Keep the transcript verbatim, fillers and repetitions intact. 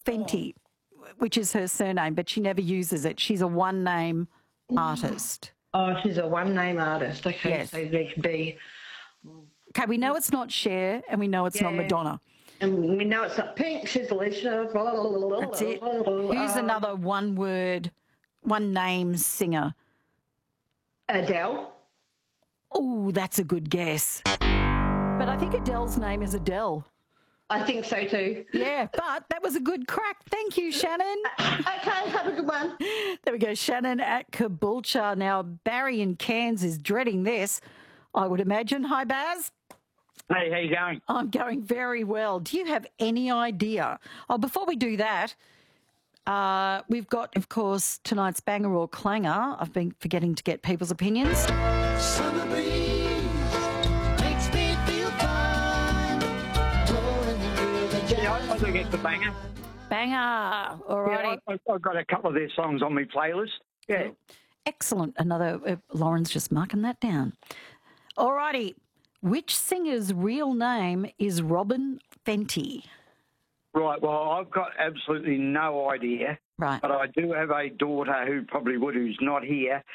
Fenty, which is her surname, but she never uses it. She's a one-name artist. Oh, she's a one-name artist. Okay, Yes. so there could be... Okay, we know it's not Cher and we know it's not Yeah. Madonna. And we know it's not Pink, she's Alicia. That's it. Who's Um, another one-word, one-name singer? Adele. Oh, that's a good guess. But I think Adele's name is Adele. I think so too. Yeah, but that was a good crack. Thank you, Shannon. Okay, have a good one. There we go, Shannon at Caboolture. Now, Barry in Cairns is dreading this, I would imagine. Hi, Baz. Hey, how you going? I'm going very well. Do you have any idea? Oh, before we do that, uh, we've got, of course, tonight's banger or clanger. I've been forgetting to get people's opinions. Summer breeze makes me feel fine. Blowing through the Yeah, I, I think it's a banger. Banger. All Yeah, righty. I, I've got a couple of their songs on my playlist. Yeah. Excellent. Another, uh, Lauren's just marking that down. All righty. Which singer's real name is Robin Fenty? Right, well, I've got absolutely no idea. Right. But I do have a daughter who probably would, who's not here.